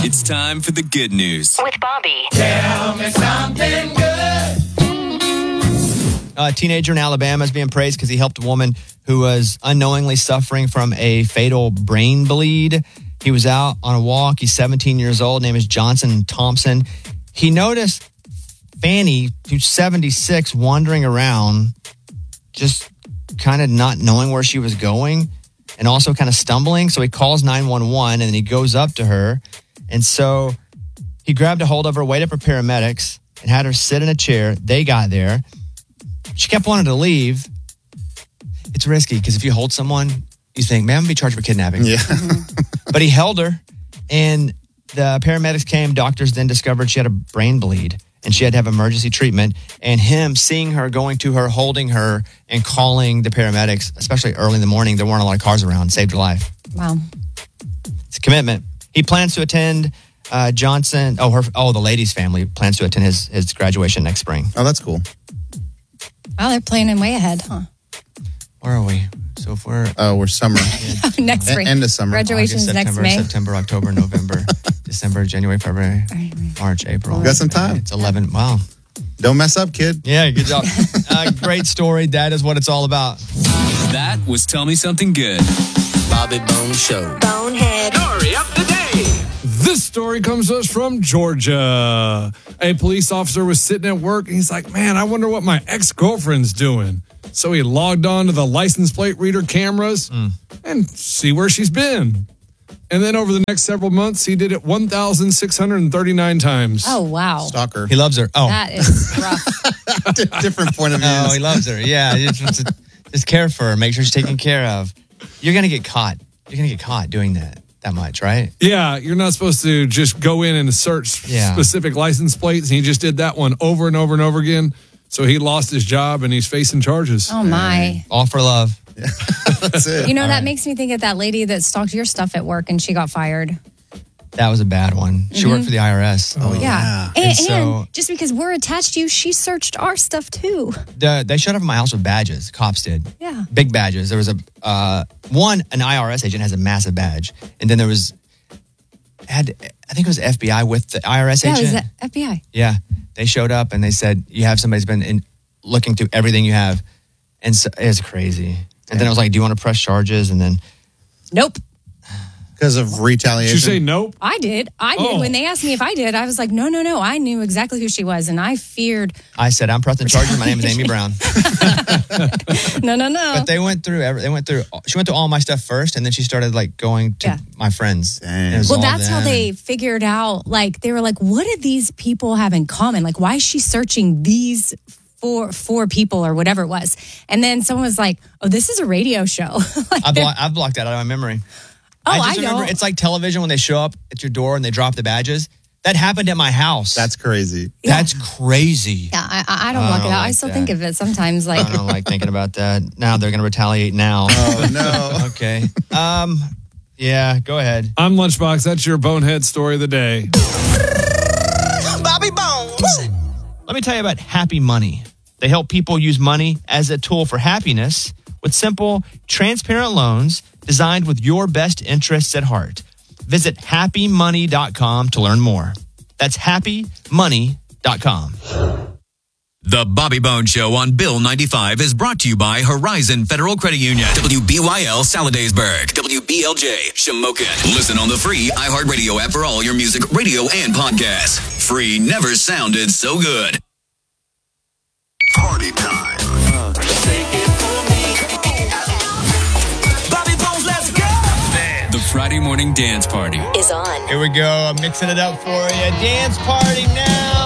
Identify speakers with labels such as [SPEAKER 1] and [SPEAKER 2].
[SPEAKER 1] It's time for the good news.
[SPEAKER 2] With Bobby.
[SPEAKER 3] Tell me something good.
[SPEAKER 4] A teenager in Alabama is being praised because he helped a woman who was unknowingly suffering from a fatal brain bleed. He was out on a walk. He's 17 years old. Name is Johnson Thompson. He noticed Fanny, who's 76, wandering around, just kind of not knowing where she was going and also kind of stumbling. So he calls 911 and then he goes up to her. And so he grabbed a hold of her, waited for paramedics, and had her sit in a chair. They got there. She kept wanting to leave. It's risky because if you hold someone, you think, man, I'm going to be charged for kidnapping.
[SPEAKER 5] Yeah.
[SPEAKER 4] But he held her, and the paramedics came. Doctors then discovered she had a brain bleed, and she had to have emergency treatment. And him seeing her, going to her, holding her, and calling the paramedics, especially early in the morning, there weren't a lot of cars around, saved her life.
[SPEAKER 6] Wow.
[SPEAKER 4] It's a commitment. He plans to attend the lady's family plans to attend his graduation next spring.
[SPEAKER 5] Oh, that's cool.
[SPEAKER 6] Wow, they're planning way ahead, huh?
[SPEAKER 4] Where are we? So if we're
[SPEAKER 5] summer.
[SPEAKER 6] Next spring.
[SPEAKER 5] End of summer.
[SPEAKER 6] Graduation's next May.
[SPEAKER 4] September, October, November, December, January, February, March, April.
[SPEAKER 5] You got some time.
[SPEAKER 4] It's 11. Wow.
[SPEAKER 5] Don't mess up, kid.
[SPEAKER 4] Yeah, good job. Great story. That is what it's all about.
[SPEAKER 1] That was Tell Me Something Good.
[SPEAKER 7] Bobby Bone Show.
[SPEAKER 2] Bonehead.
[SPEAKER 1] Story up the day.
[SPEAKER 8] This story comes to us from Georgia. A police officer was sitting at work and he's like, man, I wonder what my ex-girlfriend's doing. So he logged on to the license plate reader cameras and see where she's been. And then over the next several months, he did it 1,639 times.
[SPEAKER 6] Oh, wow.
[SPEAKER 5] Stalker.
[SPEAKER 4] He loves her. Oh,
[SPEAKER 6] That is rough.
[SPEAKER 5] Different point of view.
[SPEAKER 4] oh, he loves her. Yeah, he just wants to just care for her, make sure she's taken care of. You're gonna get caught. You're gonna get caught doing that much, right?
[SPEAKER 8] Yeah, you're not supposed to just go in and search specific license plates. And he just did that one over and over and over again. So he lost his job and he's facing charges.
[SPEAKER 6] Oh, my.
[SPEAKER 4] All for love.
[SPEAKER 5] That's it.
[SPEAKER 6] You know, that makes me think of that lady that stalked your stuff at work and she got fired.
[SPEAKER 4] That was a bad one. She worked for the IRS.
[SPEAKER 5] Oh, yeah.
[SPEAKER 6] And just because we're attached to you, she searched our stuff too.
[SPEAKER 4] They showed up at my house with badges. Cops did.
[SPEAKER 6] Yeah.
[SPEAKER 4] Big badges. There was an IRS agent has a massive badge. And then there was, I think it was FBI with the IRS agent.
[SPEAKER 6] Yeah, it was the FBI.
[SPEAKER 4] Yeah. They showed up and they said, you have somebody's been looking through everything you have. And so, it was crazy. And then I was like, do you want to press charges? And then.
[SPEAKER 6] Nope.
[SPEAKER 5] Because of retaliation.
[SPEAKER 8] Did you say nope?
[SPEAKER 6] I did. When they asked me if I did, I was like, no. I knew exactly who she was, and I feared.
[SPEAKER 4] I said, I'm pressing charges. My name is Amy Brown.
[SPEAKER 6] No.
[SPEAKER 4] But they went through. She went through all my stuff first, and then she started like going to my friends.
[SPEAKER 6] Well, that's how they figured out. Like they were like, what do these people have in common? Like, why is she searching these four people or whatever it was? And then someone was like, oh, this is a radio show.
[SPEAKER 4] I've blocked that out of my memory. I remember it's like television when they show up at your door and they drop the badges. That happened at my house.
[SPEAKER 5] That's crazy.
[SPEAKER 6] Yeah.
[SPEAKER 4] That's crazy.
[SPEAKER 6] Yeah, I don't block it out. I still think of it sometimes. Like
[SPEAKER 4] I don't like thinking about that. Now they're going to retaliate now.
[SPEAKER 5] Oh, no.
[SPEAKER 4] Okay. Yeah, go ahead.
[SPEAKER 8] I'm Lunchbox. That's your bonehead story of the day.
[SPEAKER 4] Bobby Bones. Let me tell you about Happy Money. They help people use money as a tool for happiness with simple, transparent loans designed with your best interests at heart. Visit happymoney.com to learn more. That's happymoney.com.
[SPEAKER 1] The Bobby Bone Show on Bill 95 is brought to you by Horizon Federal Credit Union, WBYL Saladaysburg, WBLJ Shamokin. Listen on the free iHeartRadio app for all your music, radio, and podcasts. Free never sounded so good.
[SPEAKER 3] Party time. Bobby Bones, let's go.
[SPEAKER 1] The Friday morning dance party
[SPEAKER 2] Is on.
[SPEAKER 4] Here we go. I'm mixing it up for you. Dance party now.